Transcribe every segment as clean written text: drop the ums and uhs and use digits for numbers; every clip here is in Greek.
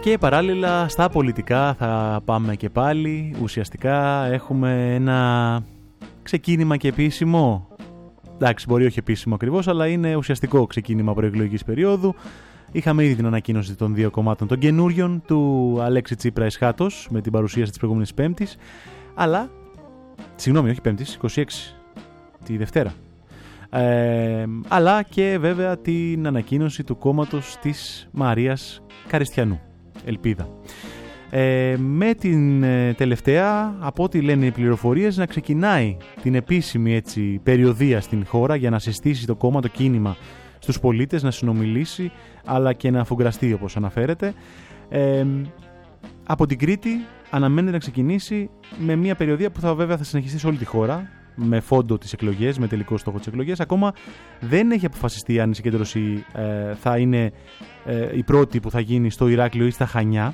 Και παράλληλα στα πολιτικά θα πάμε και πάλι. Ουσιαστικά έχουμε ένα ξεκίνημα και επίσημο. Εντάξει, μπορεί όχι επίσημο ακριβώς, αλλά είναι ουσιαστικό ξεκίνημα προεκλογικής περίοδου. Είχαμε ήδη την ανακοίνωση των δύο κομμάτων των καινούριων, του Αλέξη Τσίπρα Εσχάτος, με την παρουσίαση της προηγούμενης Πέμπτης. Αλλά, συγγνώμη, όχι Πέμπτης, 26, τη Δευτέρα. Αλλά και βέβαια την ανακοίνωση του κόμματος της Μαρίας Καριστιανού, Ελπίδα. Με την τελευταία, από ό,τι λένε οι πληροφορίες, να ξεκινάει την επίσημη έτσι, περιοδεία στην χώρα για να συστήσει το κόμμα, το κίνημα στους πολίτες, να συνομιλήσει αλλά και να αφουγκραστεί όπως αναφέρεται. Από την Κρήτη αναμένεται να ξεκινήσει με μια περιοδεία που βέβαια θα συνεχιστεί σε όλη τη χώρα, με φόντο τις εκλογές, με τελικό στόχο τις εκλογές. Ακόμα δεν έχει αποφασιστεί αν η συγκέντρωση θα είναι η πρώτη που θα γίνει στο Ηράκλειο ή στα Χανιά.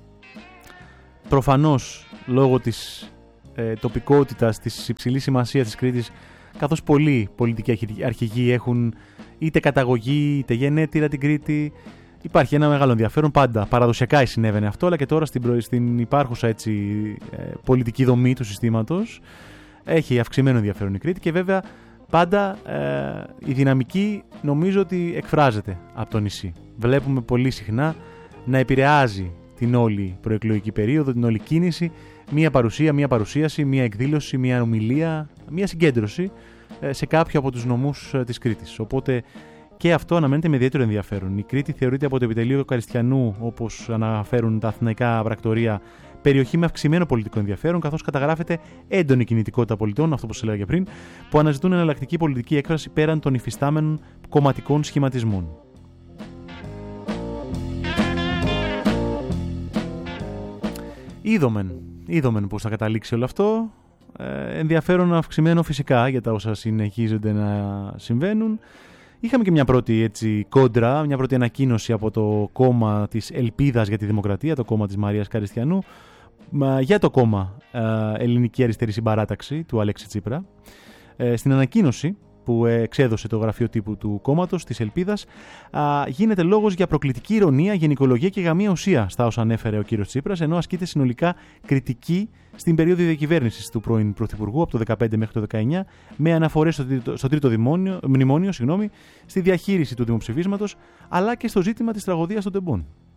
Προφανώς λόγω της τοπικότητας, της υψηλής σημασίας της Κρήτης, καθώς πολλοί πολιτικοί αρχηγοί έχουν είτε καταγωγή είτε γενέτειρα την Κρήτη, υπάρχει ένα μεγάλο ενδιαφέρον. Πάντα παραδοσιακά συνέβαινε αυτό, αλλά και τώρα στην υπάρχουσα έτσι, πολιτική δομή του συστήματος έχει αυξημένο ενδιαφέρον η Κρήτη και βέβαια πάντα η δυναμική νομίζω ότι εκφράζεται από το νησί. Βλέπουμε πολύ συχνά να επηρεάζει την όλη προεκλογική περίοδο, την όλη κίνηση, μία παρουσία, μία παρουσίαση, μία εκδήλωση, μία ομιλία, μία συγκέντρωση σε κάποιο από τους νομούς της Κρήτης. Οπότε και αυτό αναμένεται με ιδιαίτερο ενδιαφέρον. Η Κρήτη θεωρείται από το επιτελείο Καριστιανού, όπως αναφέρουν τα αθηναϊκά πρακτορία, περιοχή με αυξημένο πολιτικό ενδιαφέρον, καθώς καταγράφεται έντονη κινητικότητα πολιτών, αυτό που σας έλεγα και πριν, που αναζητούν εναλλακτική πολιτική έκφραση πέραν των υφιστάμενων κομματικών σχηματισμών. Είδομεν πώς θα καταλήξει όλο αυτό. Ενδιαφέρον αυξημένο φυσικά για τα όσα συνεχίζονται να συμβαίνουν. Είχαμε και μια πρώτη έτσι, κόντρα, μια πρώτη ανακοίνωση από το κόμμα της Ελπίδας για τη Δημοκρατία, το κόμμα της Μαρίας Καριστιανού, για το κόμμα Ελληνική Αριστερή Συμπαράταξη του Αλέξη Τσίπρα. Στην ανακοίνωση που εξέδωσε το γραφείο τύπου του κόμματος της Ελπίδας, γίνεται λόγος για προκλητική ηρωνία, γενικολογία και γαμία ουσία στα όσα ανέφερε ο κύριος Τσίπρας, ενώ ασκείται συνολικά κριτική στην περίοδο διακυβέρνησης του πρώην Πρωθυπουργού από το 2015 μέχρι το 2019, με αναφορές στο τρίτο μνημόνιο, στη διαχείριση του δημοψηφίσματος, αλλά και στο ζήτημα της τραγωδίας των τεμπών.